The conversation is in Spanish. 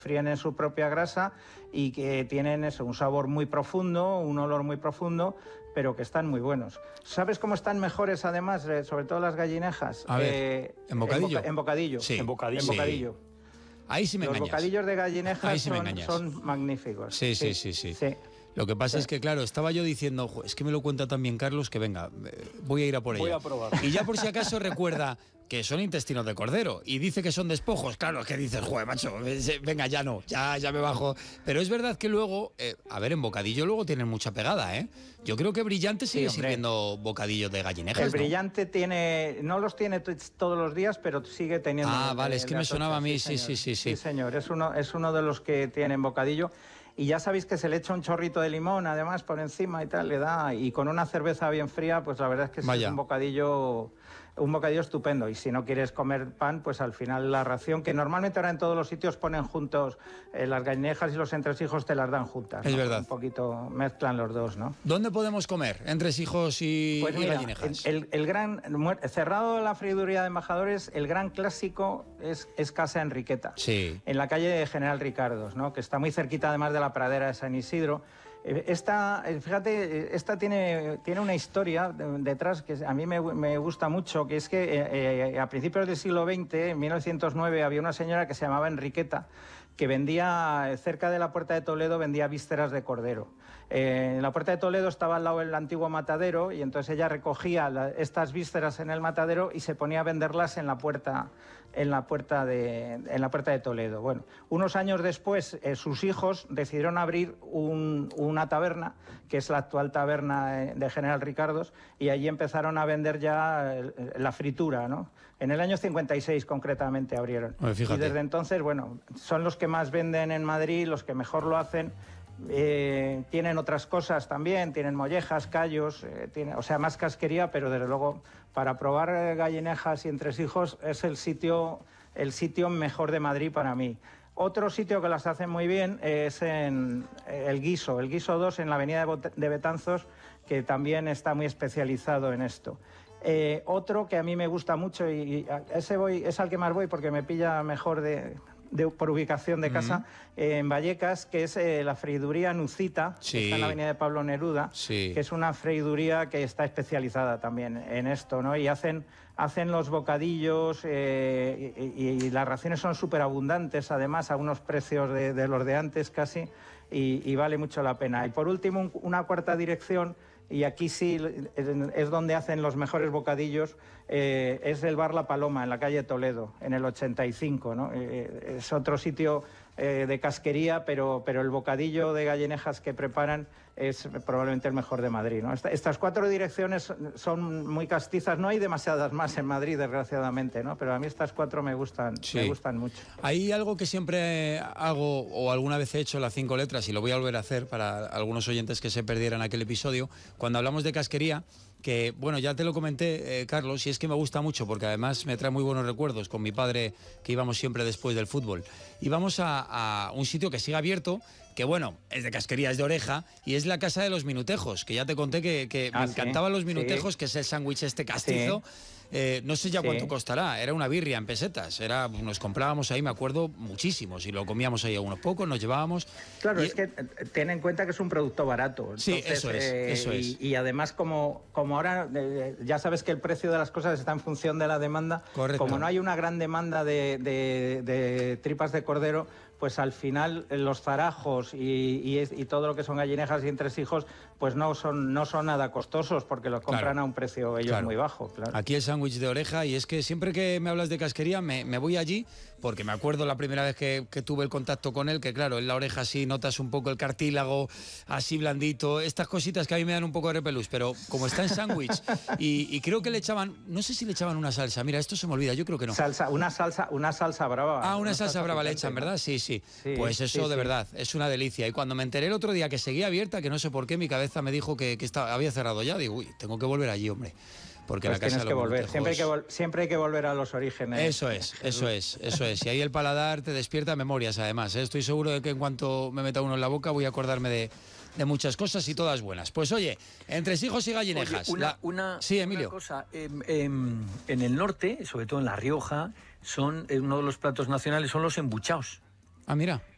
fríen en su propia grasa y que tienen eso, un sabor muy profundo, un olor muy profundo, pero que están muy buenos. ¿Sabes cómo están mejores además, sobre todo las gallinejas? A ver, ¿en bocadillo? En bocadillo. Sí. En bocadillo. Ahí sí me Los engañas. bocadillos de gallinejas sí son magníficos. Sí. Lo que pasa es que, claro, estaba yo diciendo, es que me lo cuenta también Carlos, que venga, voy a ir a por ella. Voy a probar. Y ya por si acaso recuerda que son intestinos de cordero y dice que son despojos. Claro, es que dices, joder, macho, venga, ya no, ya me bajo. Pero es verdad que luego, a ver, en bocadillo luego tienen mucha pegada, ¿eh? Yo creo que Brillante sigue sirviendo bocadillos de gallinejas, El Brillante no los tiene todos los días, pero sigue teniendo. Ah, vale, es que me sonaba a mí, sí. Sí, señor, es uno de los que tienen bocadillo. Y ya sabéis que se le echa un chorrito de limón, además, por encima y tal, le da. Y con una cerveza bien fría, pues la verdad es que es un bocadillo estupendo. Y si no quieres comer pan, pues al final la ración, que normalmente ahora en todos los sitios ponen juntos las gallinejas y los entresijos, te las dan juntas. Es ¿no? verdad. Un poquito mezclan los dos, ¿no? ¿Dónde podemos comer? Entresijos y gallinejas. El gran, cerrado la freiduría de embajadores, el gran clásico es Casa Enriqueta. Sí. En la calle de General Ricardos, ¿no? Que está muy cerquita además de la pradera de San Isidro. Esta tiene una historia detrás que a mí me gusta mucho, que es que a principios del siglo XX, en 1909, había una señora que se llamaba Enriqueta, que vendía, cerca de la Puerta de Toledo, vendía vísceras de cordero. En la Puerta de Toledo estaba al lado del antiguo matadero y entonces ella recogía estas vísceras en el matadero y se ponía a venderlas en la puerta de Toledo. Bueno, unos años después sus hijos decidieron abrir una taberna, que es la actual taberna de General Ricardos, y allí empezaron a vender ya la fritura, ¿no? En el año 56 concretamente abrieron. Bueno, fíjate. Y desde entonces, bueno, son los que más venden en Madrid, los que mejor lo hacen. Tienen otras cosas también, tienen mollejas, callos, más casquería, pero desde luego para probar gallinejas y entresijos es el sitio mejor de Madrid para mí. Otro sitio que las hace muy bien es en el Guiso 2, en la avenida de Betanzos, que también está muy especializado en esto. Otro que a mí me gusta mucho, y es al que más voy porque me pilla mejor por ubicación de casa, en Vallecas, que es la freiduría Nucita, que está en la avenida de Pablo Neruda, que es una freiduría que está especializada también en esto, ¿no? Y hacen los bocadillos y las raciones son súper abundantes, además, a unos precios de los de antes casi, y vale mucho la pena. Y por último, una cuarta dirección, y aquí sí es donde hacen los mejores bocadillos, es el Bar La Paloma, en la calle Toledo, en el 85, ¿no? Es otro sitio de casquería, pero el bocadillo de gallinejas que preparan es probablemente el mejor de Madrid, ¿no? Estas cuatro direcciones son muy castizas, no hay demasiadas más en Madrid, desgraciadamente, ¿no? Pero a mí estas cuatro me gustan mucho. Hay algo que siempre hago, o alguna vez he hecho, las 5 letras, y lo voy a volver a hacer para algunos oyentes que se perdieran aquel episodio, cuando hablamos de casquería, que, bueno, ya te lo comenté, Carlos, y es que me gusta mucho, porque además me trae muy buenos recuerdos con mi padre, que íbamos siempre después del fútbol. Íbamos a un sitio que sigue abierto, que, bueno, es de casquería, es de oreja, y es la Casa de los Minutejos, que ya te conté que me encantaban los minutejos, que es el sándwich castizo. No sé ya cuánto costará, era una birria en pesetas, nos comprábamos ahí, me acuerdo, muchísimos, y lo comíamos ahí a unos pocos, nos llevábamos. Claro, es que ten en cuenta que es un producto barato. Entonces, sí, eso es. Y además, como ahora, ya sabes que el precio de las cosas está en función de la demanda. Correcto. Como no hay una gran demanda de tripas de cordero, pues al final los zarajos y todo lo que son gallinejas y entresijos, pues no son nada costosos, porque los compran a un precio ellos muy bajo. Claro. Aquí el sándwich de oreja, y es que siempre que me hablas de casquería me voy allí, porque me acuerdo la primera vez que tuve el contacto con él, que claro, en la oreja sí notas un poco el cartílago así blandito, estas cositas que a mí me dan un poco de repelús, pero como está en sándwich, y creo que le echaban, no sé si le echaban una salsa, mira, esto se me olvida, yo creo que no. Una salsa brava. Ah, una salsa brava le echan, ¿verdad? Sí. Pues eso de verdad, es una delicia. Y cuando me enteré el otro día que seguía abierta, que no sé por qué, mi cabeza me dijo que había cerrado ya, digo, uy, tengo que volver allí, hombre. Porque pues la casa tienes que volver, siempre hay que volver a los orígenes. Eso es. Y ahí el paladar te despierta memorias, además. Estoy seguro de que en cuanto me meta uno en la boca voy a acordarme de muchas cosas, y todas buenas. Pues oye, entresijos y gallinejas. Sí, Emilio. Una cosa, en el norte, sobre todo en La Rioja, uno de los platos nacionales son los embuchaos. Ah, mira.